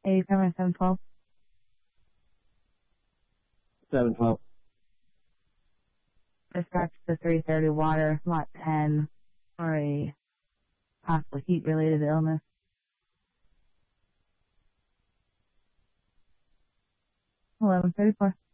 Hey, coming 712. 712. Dispatch to 330 water, lot 10, for a possible heat-related illness. 1134.